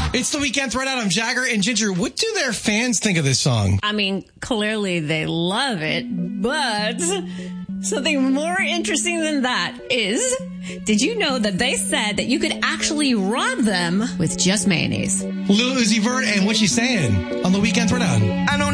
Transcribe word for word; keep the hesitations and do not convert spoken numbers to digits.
It's the Weekend Throwdown. I'm Jagger and Ginger. What do their fans think of this song? I mean, clearly they love it, but something more interesting than that is, did you know that they said that you could actually rob them with just mayonnaise? Lil Uzi Vert and what she's saying on the Weekend Throwdown. I know